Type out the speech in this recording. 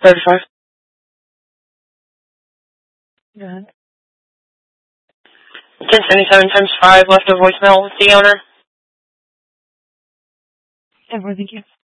35. Go ahead. 1077 times 5 left a voicemail with the owner. 10-4, thank you.